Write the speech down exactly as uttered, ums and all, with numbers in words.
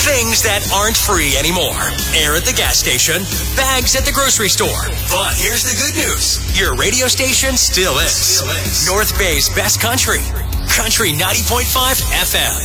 Things that aren't free anymore. Air at the gas station, bags at the grocery store. But here's the good news. Your radio station still is. Still is. North Bay's best country. Country ninety point five F M.